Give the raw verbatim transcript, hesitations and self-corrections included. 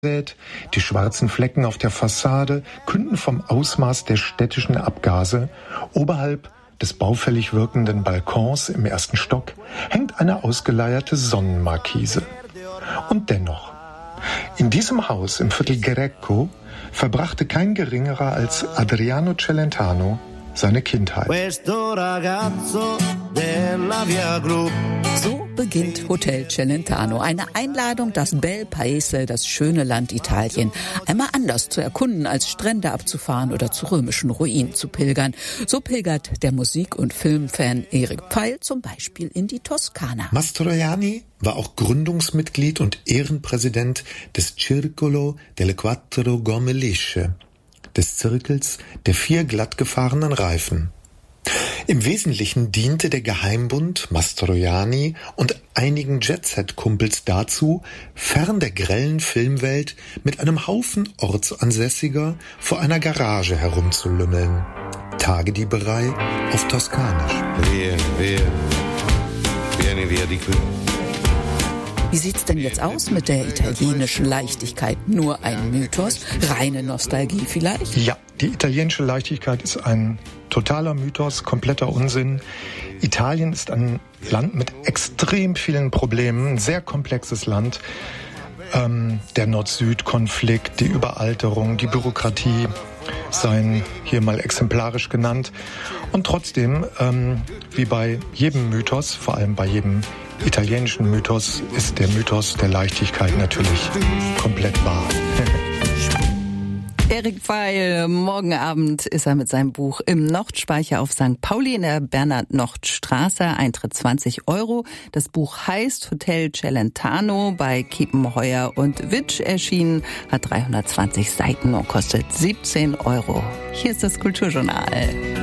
Die schwarzen Flecken auf der Fassade künden vom Ausmaß der städtischen Abgase. Oberhalb des baufällig wirkenden Balkons im ersten Stock hängt eine ausgeleierte Sonnenmarkise. Und dennoch, in diesem Haus im Viertel Greco verbrachte kein Geringerer als Adriano Celentano seine Kindheit. So beginnt Hotel Celentano. Eine Einladung, das Bel Paese, das schöne Land Italien, einmal anders zu erkunden, als Strände abzufahren oder zu römischen Ruinen zu pilgern. So pilgert der Musik- und Filmfan Erik Pfeil zum Beispiel in die Toskana. Mastroianni war auch Gründungsmitglied und Ehrenpräsident des Circolo delle Quattro Gomme Lisce, des Zirkels der vier glattgefahrenen Reifen. Im Wesentlichen diente der Geheimbund Mastroianni und einigen Jet-Set-Kumpels dazu, fern der grellen Filmwelt mit einem Haufen Ortsansässiger vor einer Garage herumzulümmeln. Tagedieberei auf Toskanisch. Via, via. Vieni via di qui. Wie sieht's denn jetzt aus mit der italienischen Leichtigkeit? Nur ein Mythos? Reine Nostalgie vielleicht? Ja, die italienische Leichtigkeit ist ein totaler Mythos, kompletter Unsinn. Italien ist ein Land mit extrem vielen Problemen, ein sehr komplexes Land. Ähm, der Nord-Süd-Konflikt, die Überalterung, die Bürokratie seien hier mal exemplarisch genannt. Und trotzdem, ähm, wie bei jedem Mythos, vor allem bei jedem italienischen Mythos, ist der Mythos der Leichtigkeit natürlich komplett wahr. Erik Pfeil, morgen Abend ist er mit seinem Buch im Nordspeicher auf Sankt Pauli in der Bernhard-Nocht-Straße. Eintritt zwanzig Euro. Das Buch heißt Hotel Celentano, bei Kiepenheuer und Witsch erschienen, hat dreihundertzwanzig Seiten und kostet siebzehn Euro. Hier ist das Kulturjournal.